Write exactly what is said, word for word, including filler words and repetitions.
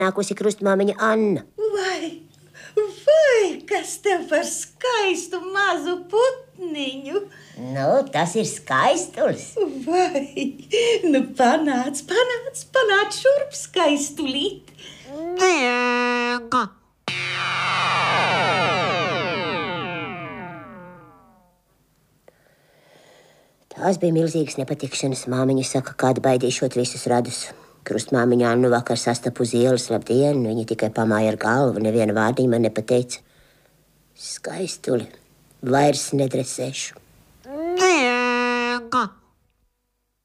Nākusi krustmāmiņa Anna. Vai, vai, kas tev par skaistu mazu putniņu? Nu, tas ir skaistulis. Vai, nu panāc, panāc, panāc šurp skaistulīt. Tās bija milzīgas nepatikšanas. Māmiņa saka, kāda baidīšot visus radus. Krustmāmiņa Annu vakar sastapu uz ielas. Labdien, viņa tikai pamāja ar galvu, neviena vārdiņa man nepateica. Skaistuli, vairs nedresēšu.